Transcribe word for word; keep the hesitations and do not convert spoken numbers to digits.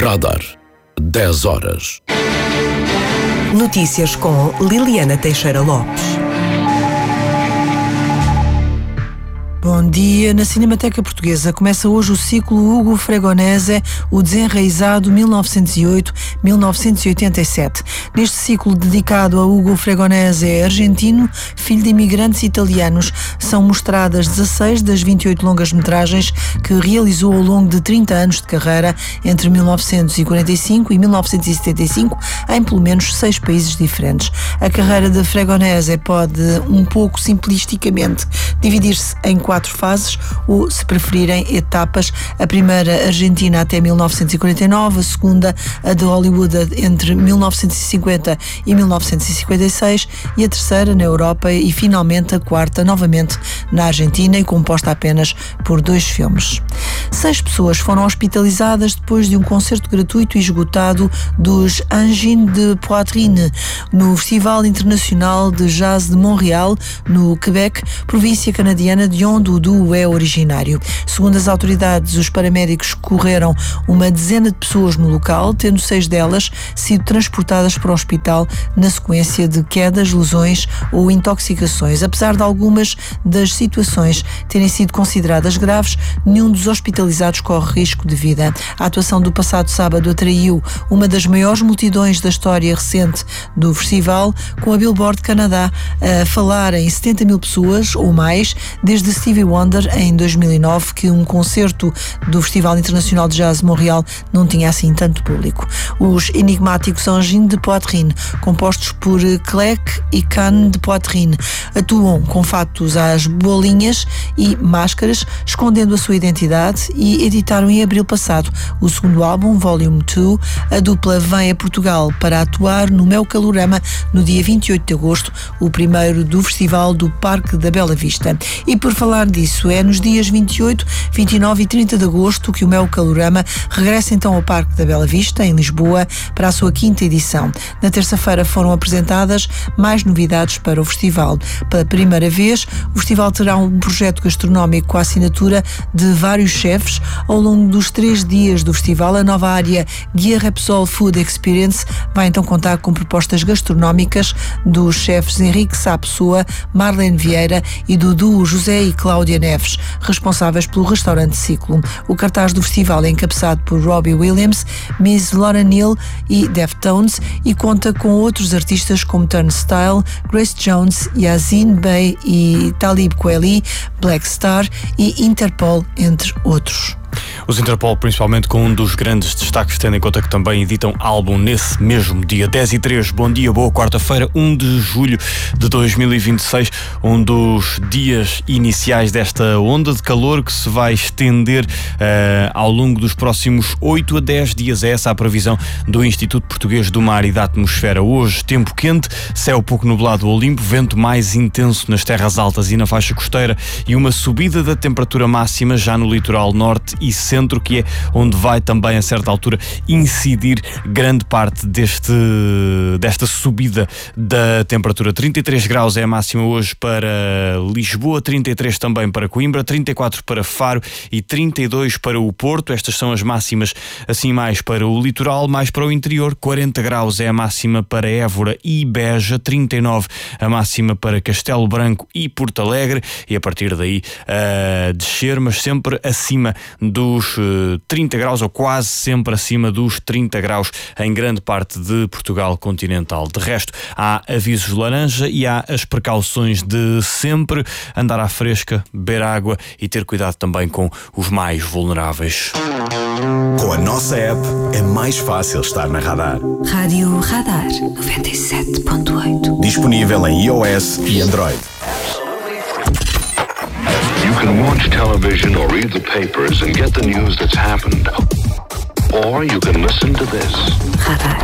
Radar, dez horas. Notícias com Liliana Teixeira Lopes. Bom dia. Na Cinemateca Portuguesa começa hoje o ciclo Hugo Fregonese, o desenraizado mil novecentos e oito a mil novecentos e oitenta e sete. Neste ciclo dedicado a Hugo Fregonese argentino, filho de imigrantes italianos, são mostradas dezasseis das vinte e oito longas-metragens que realizou ao longo de trinta anos de carreira entre mil novecentos e quarenta e cinco e mil novecentos e setenta e cinco, em pelo menos seis países diferentes. A carreira de Fregonese pode, um pouco simplisticamente, dividir-se em quatro quatro fases, ou, se preferirem, etapas. A primeira, Argentina até mil novecentos e quarenta e nove, a segunda, a de Hollywood entre mil novecentos e cinquenta e mil novecentos e cinquenta e seis, e a terceira na Europa e, finalmente, a quarta, novamente na Argentina, e composta apenas por dois filmes. Seis pessoas foram hospitalizadas depois de um concerto gratuito e esgotado dos Angines de Poitrine, no Festival Internacional de Jazz de Montreal, no Quebec, província canadiana de onde o duo é originário. Segundo as autoridades, os paramédicos correram uma dezena de pessoas no local, tendo seis delas sido transportadas para o hospital na sequência de quedas, lesões ou intoxicações. Apesar de algumas das situações terem sido consideradas graves, nenhum dos hospitalizados corre risco de vida. A atuação do passado sábado atraiu uma das maiores multidões da história recente do festival, com a Billboard Canadá a falar em setenta mil pessoas ou mais, desde Stevie Wonder em dois mil e nove, que um concerto do Festival Internacional de Jazz de Montreal não tinha assim tanto público. Os enigmáticos Angines de Poitrine, compostos por Clec e Can de Poitrine, atuam com fatos às bolinhas e máscaras, escondendo a sua identidade, e editaram em abril passado o segundo álbum, Volume dois. A dupla vem a Portugal para atuar no Meu Calorama no dia vinte e oito de agosto, o primeiro do Festival do Parque da Bela Vista. E por falar disso, é nos dias vinte e oito, vinte e nove e trinta de agosto que o Meu Calorama regressa então ao Parque da Bela Vista, em Lisboa, para a sua quinta edição. Na terça-feira foram apresentadas mais novidades para o festival. Pela primeira vez, o festival terá um projeto gastronómico com a assinatura de vários chefes. Ao longo dos três dias do festival, a nova área Guia Repsol Food Experience vai então contar com propostas gastronómicas dos chefes Henrique Sá Pessoa, Marlene Vieira e do duo José e Cláudia Neves, responsáveis pelo restaurante Ciclo. O cartaz do festival é encabeçado por Robbie Williams, Miss Laura Neal e Deftones, e conta com outros artistas como Turnstile, Grace Jones, Yazine Bey e Talib Kweli, Black Star e Interpol, entre outros. Os Interpol, principalmente, com um dos grandes destaques, tendo em conta que também editam álbum nesse mesmo dia. Dez e três, bom dia, boa quarta-feira, um de julho de dois mil e vinte e seis, um dos dias iniciais desta onda de calor que se vai estender uh, ao longo dos próximos oito a dez dias. É essa a previsão do Instituto Português do Mar e da Atmosfera. Hoje, tempo quente, céu pouco nublado ou limpo, vento mais intenso nas terras altas e na faixa costeira, e uma subida da temperatura máxima já no litoral norte e centro, que é onde vai também a certa altura incidir grande parte deste, desta subida da temperatura. trinta e três graus é a máxima hoje para Lisboa, trinta e três também para Coimbra, trinta e quatro para Faro e trinta e dois para o Porto. Estas são as máximas assim mais para o litoral, mais para o interior. quarenta graus é a máxima para Évora e Beja, trinta e nove a máxima para Castelo Branco e Porto Alegre, e a partir daí a descer, mas sempre acima dos trinta graus, ou quase sempre acima dos trinta graus em grande parte de Portugal continental. De resto, há avisos laranja e há as precauções de sempre: andar à fresca, beber água e ter cuidado também com os mais vulneráveis. Com a nossa app é mais fácil estar na Radar. Rádio Radar noventa e sete ponto oito. Disponível em iOS e Android. You can watch television or read the papers and get the news that's happened. Or you can listen to this. Radar.